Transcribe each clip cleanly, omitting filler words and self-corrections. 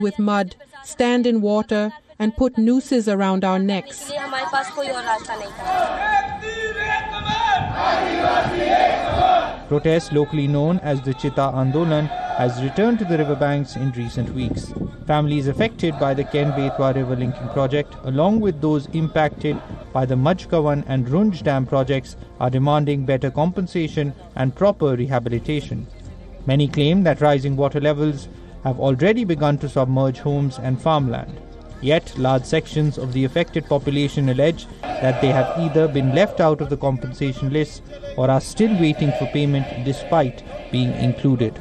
with mud, stand in water, and put nooses around our necks. Protest, locally known as the Chita Andolan, has returned to the riverbanks in recent weeks. Families affected by the Ken-Betwa river linking project, along with those impacted by the Majkawan and Runj dam projects, are demanding better compensation and proper rehabilitation. Many claim that rising water levels have already begun to submerge homes and farmland. Yet, large sections of the affected population allege that they have either been left out of the compensation list or are still waiting for payment despite being included.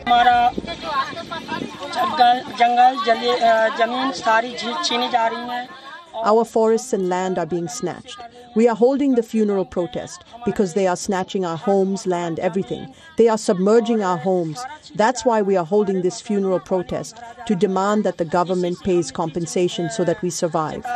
Our forests and land are being snatched. We are holding the funeral protest because they are snatching our homes, land, everything. They are submerging our homes. That's why we are holding this funeral protest, to demand that the government pays compensation so that we survive.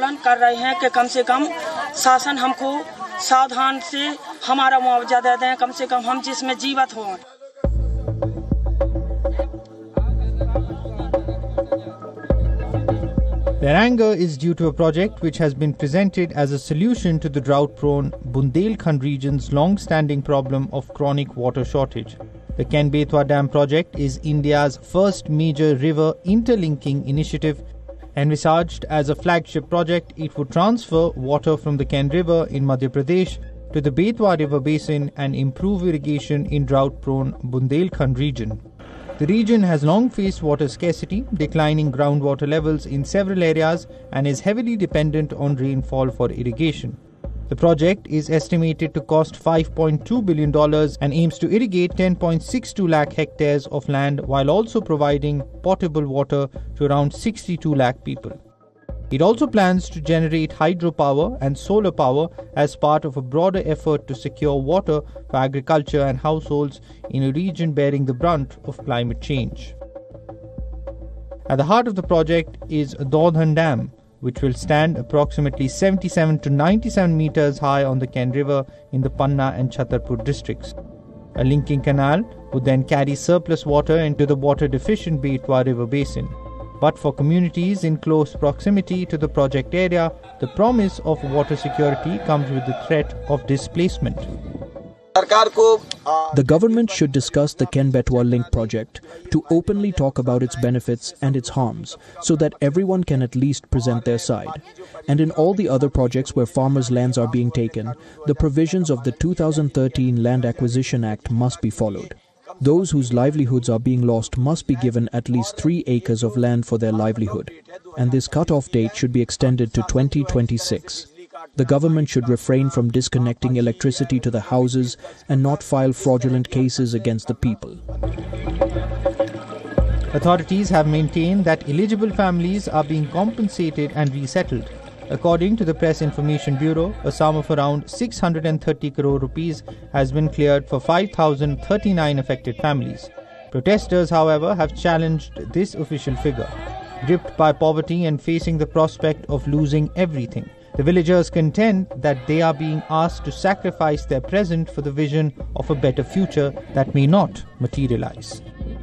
Their anger is due to a project which has been presented as a solution to the drought-prone Bundelkhand region's long-standing problem of chronic water shortage. The Ken-Betwa Dam project is India's first major river interlinking initiative. Envisaged as a flagship project, it would transfer water from the Ken River in Madhya Pradesh to the Betwa River basin and improve irrigation in drought-prone Bundelkhand region. The region has long faced water scarcity, declining groundwater levels in several areas, and is heavily dependent on rainfall for irrigation. The project is estimated to cost $5.2 billion and aims to irrigate 10.62 lakh hectares of land while also providing potable water to around 62 lakh people. It also plans to generate hydropower and solar power as part of a broader effort to secure water for agriculture and households in a region bearing the brunt of climate change. At the heart of the project is Daudhan Dam, which will stand approximately 77 to 97 meters high on the Ken River in the Panna and Chhatarpur districts. A linking canal would then carry surplus water into the water-deficient Betwa River basin. But for communities in close proximity to the project area, the promise of water security comes with the threat of displacement. The government should discuss the Ken-Betwa Link project to openly talk about its benefits and its harms so that everyone can at least present their side. And in all the other projects where farmers' lands are being taken, the provisions of the 2013 Land Acquisition Act must be followed. Those whose livelihoods are being lost must be given at least 3 acres of land for their livelihood, and this cut-off date should be extended to 2026. The government should refrain from disconnecting electricity to the houses and not file fraudulent cases against the people. Authorities have maintained that eligible families are being compensated and resettled. According to the Press Information Bureau, a sum of around 630 crore rupees has been cleared for 5,039 affected families. Protesters, however, have challenged this official figure. Gripped by poverty and facing the prospect of losing everything, the villagers contend that they are being asked to sacrifice their present for the vision of a better future that may not materialize.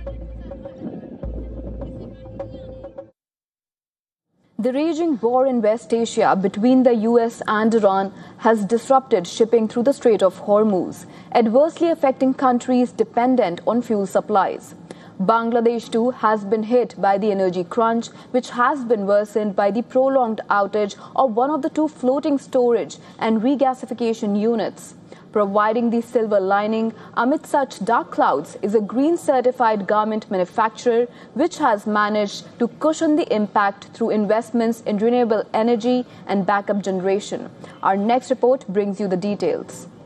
The raging war in West Asia between the US and Iran has disrupted shipping through the Strait of Hormuz, adversely affecting countries dependent on fuel supplies. Bangladesh too has been hit by the energy crunch, which has been worsened by the prolonged outage of one of the 2 floating storage and regasification units. Providing the silver lining amid such dark clouds is a green-certified garment manufacturer which has managed to cushion the impact through investments in renewable energy and backup generation. Our next report brings you the details.